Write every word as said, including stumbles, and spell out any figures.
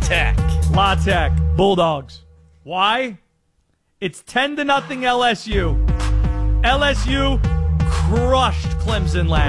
Tech. La Tech. Bulldogs. Why? It's ten to nothing L S U. L S U crushed Clemson last